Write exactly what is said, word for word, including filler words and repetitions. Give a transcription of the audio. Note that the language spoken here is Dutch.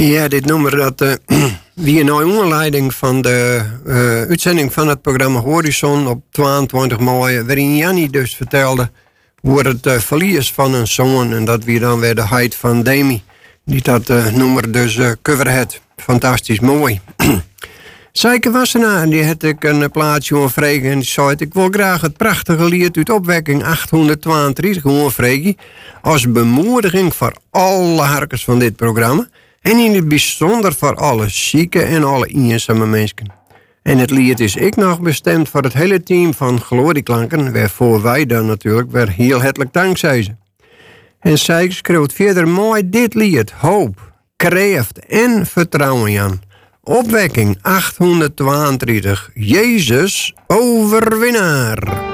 Ja, dit nummer dat uh, wie naar aanleiding van de uh, uitzending van het programma Horizon op tweeëntwintig mei, waarin Jannie dus vertelde hoe het uh, verlies van een zoon en dat wie dan weer de heid van Demi, die dat uh, nummer dus uh, cover had. Fantastisch mooi. Zeker Wassenaar, die had ik een plaatje aanvregen en die zei: ik wil graag het prachtige lied uit Opwekking achthonderdtweeëntwintig aanvregen als bemoediging voor alle harkers van dit programma en in het bijzonder voor alle zieke en alle eenzame mensen. En het lied is ik nog bestemd voor het hele team van Glorieklanken, waarvoor wij dan natuurlijk weer heel hartelijk dankzij ze. En zij schreeuwt verder mooi dit lied: hoop, kracht en vertrouwen, Jan. Opwekking achthonderdtweeëntwintig. Jezus, overwinnaar.